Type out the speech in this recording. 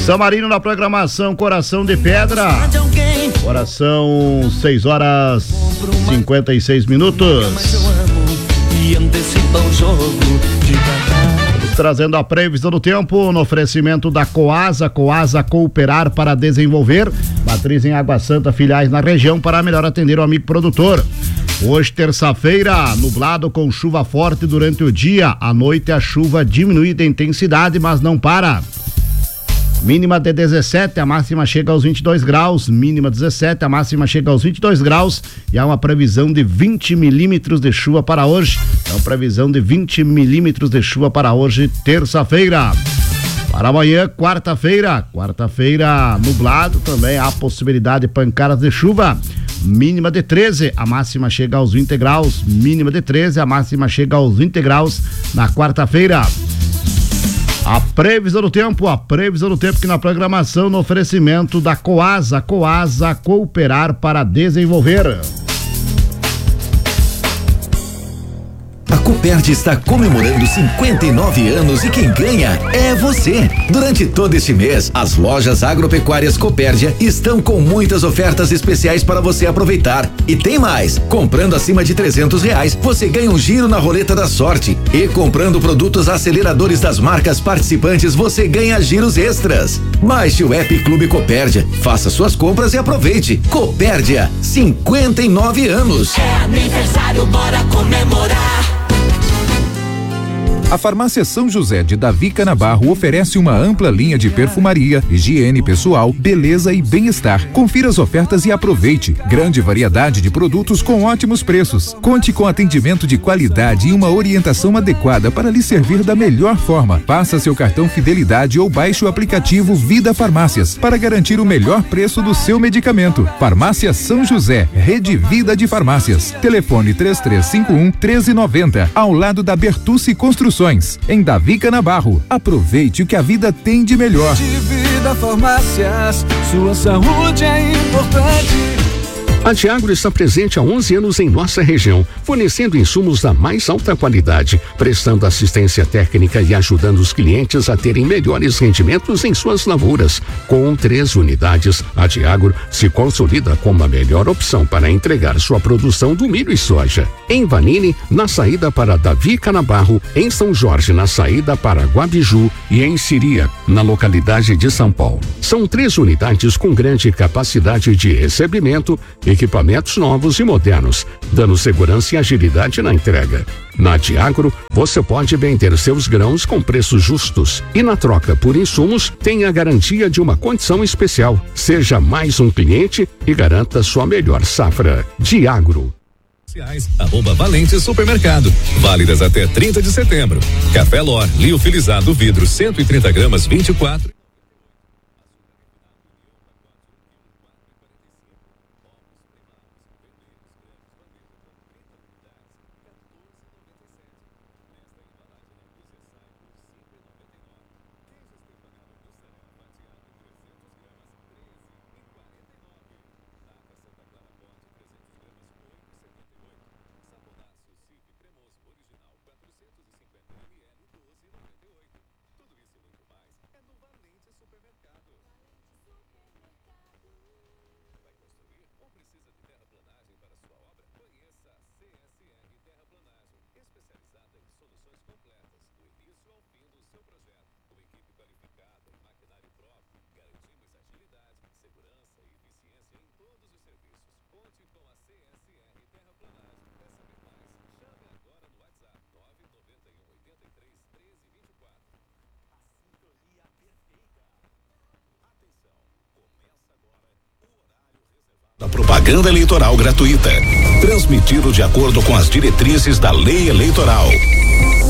Samarino na programação Coração de Pedra. Coração 6h56. Trazendo a previsão do tempo no oferecimento da Coasa Cooperar para Desenvolver, matriz em Água Santa, filiais na região para melhor atender o amigo produtor. Hoje, terça-feira, nublado com chuva forte durante o dia. À noite a chuva diminui de intensidade, mas não para. Mínima de 17, a máxima chega aos 22 graus. Mínima 17, a máxima chega aos 22 graus. E há uma previsão de 20 milímetros de chuva para hoje. É uma previsão de 20 milímetros de chuva para hoje, terça-feira. Para amanhã, quarta-feira. Quarta-feira, nublado. Também há possibilidade de pancadas de chuva. Mínima de 13, a máxima chega aos 20 graus. Mínima de 13, a máxima chega aos 20 graus na quarta-feira. A previsão do tempo que na programação no oferecimento da Coasa Cooperar para Desenvolver. A Copérdia está comemorando 59 anos e quem ganha é você. Durante todo este mês, as lojas agropecuárias Copérdia estão com muitas ofertas especiais para você aproveitar. E tem mais, comprando acima de R$300, você ganha um giro na roleta da sorte. E comprando produtos aceleradores das marcas participantes, você ganha giros extras. Baixe o app Clube Copérdia, faça suas compras e aproveite. Copérdia, 59 anos. É aniversário, bora comemorar. A Farmácia São José de Davi Canabarro oferece uma ampla linha de perfumaria, higiene pessoal, beleza e bem-estar. Confira as ofertas e aproveite. Grande variedade de produtos com ótimos preços. Conte com atendimento de qualidade e uma orientação adequada para lhe servir da melhor forma. Faça seu cartão Fidelidade ou baixe o aplicativo Vida Farmácias para garantir o melhor preço do seu medicamento. Farmácia São José, Rede Vida de Farmácias. Telefone 3351-1390, ao lado da Bertucci Construções, em Davi Canabarro. Aproveite o que a vida tem de melhor. De Vida Farmácias, sua saúde é importante. A Diagro está presente há 11 anos em nossa região, fornecendo insumos da mais alta qualidade, prestando assistência técnica e ajudando os clientes a terem melhores rendimentos em suas lavouras. Com 3 unidades, a Diagro se consolida como a melhor opção para entregar sua produção do milho e soja. Em Vanini, na saída para Davi Canabarro, em São Jorge, na saída para Guabiju e em Siria, na localidade de São Paulo. São 3 unidades com grande capacidade de recebimento, equipamentos novos e modernos, dando segurança e agilidade na entrega. Na Diagro, você pode vender seus grãos com preços justos e na troca por insumos tem a garantia de uma condição especial. Seja mais um cliente e garanta sua melhor safra. Diagro. @Valente Supermercado, válidas até 30 de setembro. Café Lor, liofilizado vidro 130 gramas 24. Da propaganda eleitoral gratuita. Transmitido de acordo com as diretrizes da Lei Eleitoral.